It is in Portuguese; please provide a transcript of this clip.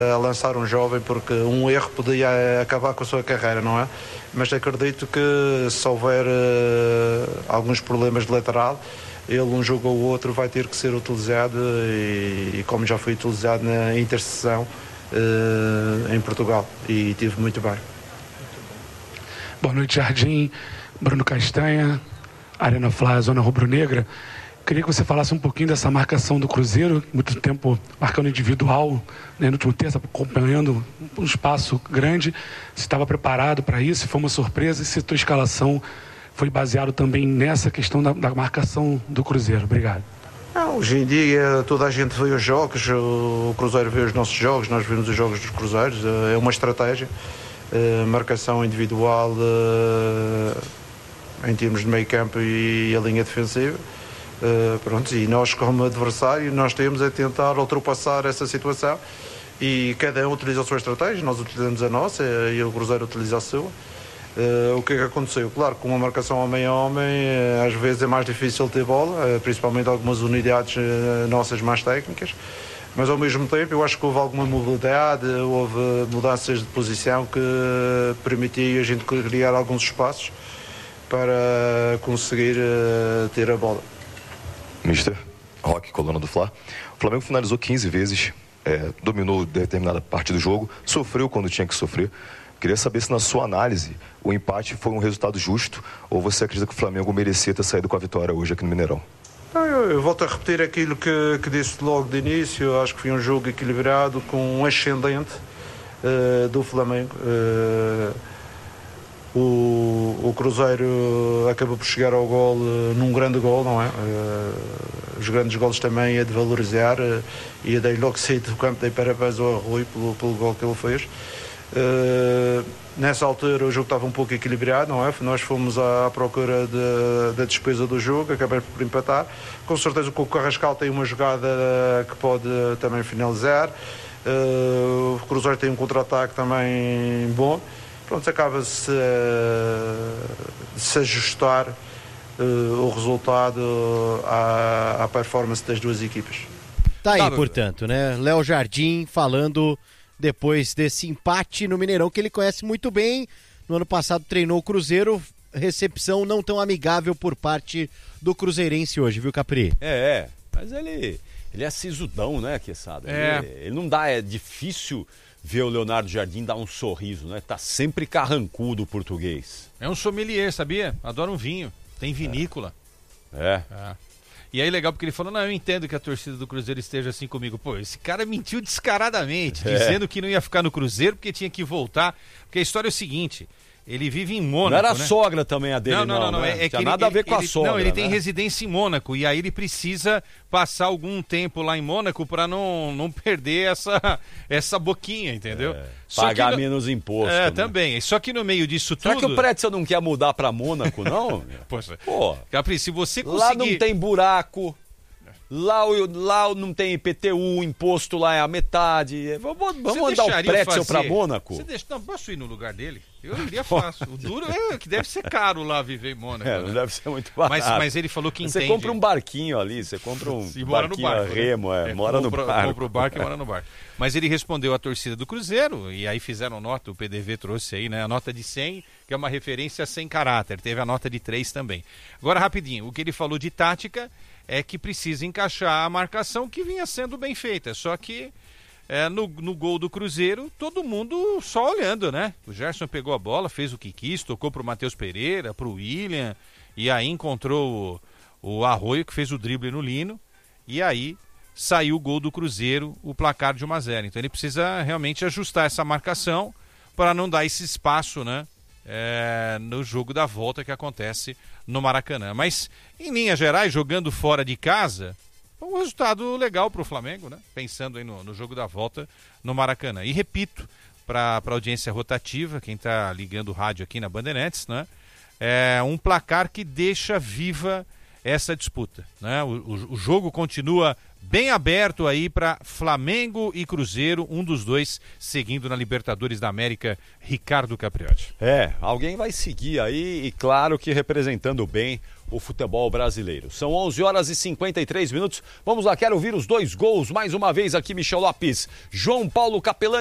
a lançar um jovem, porque um erro podia acabar com a sua carreira, não é? Mas acredito que se houver alguns problemas de lateral, ele um jogo ou outro vai ter que ser utilizado e como já foi utilizado na interseção em Portugal e tive muito bem. Boa noite, Jardim. Bruno Castanha, Arena Flá, Zona Rubro-Negra. Queria que você falasse um pouquinho dessa marcação do Cruzeiro, muito tempo marcando individual, né, no último terço, acompanhando um espaço grande. Se estava preparado para isso, se foi uma surpresa, e se a tua escalação foi baseado também nessa questão da marcação do Cruzeiro. Obrigado. Hoje em dia toda a gente vê os jogos, o Cruzeiro vê os nossos jogos, nós vemos os jogos dos Cruzeiros, é uma estratégia, marcação individual em termos de meio campo e a linha defensiva. Pronto, e nós como adversário nós temos a tentar ultrapassar essa situação e cada um utiliza a sua estratégia, nós utilizamos a nossa e o Cruzeiro utiliza a sua. O que é que aconteceu? Claro, com uma marcação homem a homem às vezes é mais difícil ter bola, principalmente algumas unidades nossas mais técnicas, mas ao mesmo tempo eu acho que houve alguma mobilidade, houve mudanças de posição que permitiu a gente criar alguns espaços para conseguir ter a bola. Mister Roque, coluna do Fla. O Flamengo finalizou 15 vezes, dominou determinada parte do jogo, sofreu quando tinha que sofrer. Queria saber se na sua análise o empate foi um resultado justo ou você acredita que o Flamengo merecia ter saído com a vitória hoje aqui no Mineirão? Eu volto a repetir aquilo que disse logo de início. Acho que foi um jogo equilibrado com um ascendente do Flamengo. O Cruzeiro acabou por chegar ao gol num grande gol, não é? Os grandes golos também é de valorizar e dei logo sair do campo, dei parabéns ao Rui pelo gol que ele fez. Nessa altura o jogo estava um pouco equilibrado, não é? Nós fomos à procura da despesa do jogo, acabamos por empatar. Com certeza que o Carrascal tem uma jogada que pode também finalizar. O Cruzeiro tem um contra-ataque também bom. Pronto, acaba-se de se ajustar o resultado à performance das duas equipas. Tá aí, portanto, né? Léo Jardim falando depois desse empate no Mineirão, que ele conhece muito bem. No ano passado treinou o Cruzeiro, recepção não tão amigável por parte do cruzeirense hoje, viu, Capri? Mas ele é sisudão, né, Quesada? Ele não dá, é difícil ver o Leonardo Jardim dar um sorriso, né? Tá sempre carrancudo o português. É um sommelier, sabia? Adora um vinho, tem vinícola. E aí legal porque ele falou, não, eu entendo que a torcida do Cruzeiro esteja assim comigo. Pô, esse cara mentiu descaradamente, dizendo que não ia ficar no Cruzeiro porque tinha que voltar. Porque a história é o seguinte, ele vive em Mônaco, não era né? sogra também a dele, não. Né? Tinha nada a ver com a sogra. Não, ele tem né? residência em Mônaco e aí ele precisa passar algum tempo lá em Mônaco para não perder essa boquinha, entendeu? Pagar menos imposto. Né? Também. Só que no meio disso tudo... Será que o Pretzel não quer mudar para Mônaco, não? Poxa, pô, Capri, se você conseguir... Lá não tem buraco... Lá não tem IPTU, imposto lá é a metade. Vamos mandar o Pretzel para Mônaco? Não, posso ir no lugar dele? Eu iria fácil. O duro é que deve ser caro lá viver em Mônaco. Não né? deve ser muito barato. Mas ele falou que entende. Você compra um barquinho ali, você compra um barquinho a remo, mora no barco. Compra o barco e mora no barco. Mas ele respondeu à torcida do Cruzeiro, e aí fizeram nota, o PDV trouxe aí, né? A nota de 100, que é uma referência sem caráter. Teve a nota de 3 também. Agora, rapidinho, o que ele falou de tática é que precisa encaixar a marcação que vinha sendo bem feita. Só que no gol do Cruzeiro, todo mundo só olhando, né? O Gerson pegou a bola, fez o que quis, tocou pro Matheus Pereira, pro William, e aí encontrou o Arroio, que fez o drible no Lino, e aí saiu o gol do Cruzeiro, o placar de 1-0. Então ele precisa realmente ajustar essa marcação para não dar esse espaço, né? No jogo da volta que acontece no Maracanã. Mas, em linhas gerais, jogando fora de casa, um resultado legal para o Flamengo, né? Pensando aí no jogo da volta no Maracanã. E repito, para a audiência rotativa, quem está ligando o rádio aqui na Bandeirantes, né? É um placar que deixa viva essa disputa, né? O jogo continua bem aberto aí para Flamengo e Cruzeiro, um dos dois seguindo na Libertadores da América, Ricardo Capriotti. Alguém vai seguir aí e claro que representando bem o futebol brasileiro. São 11h53. Vamos lá, quero ouvir os 2 gols mais uma vez aqui, Michel Lopes. João Paulo Capelani.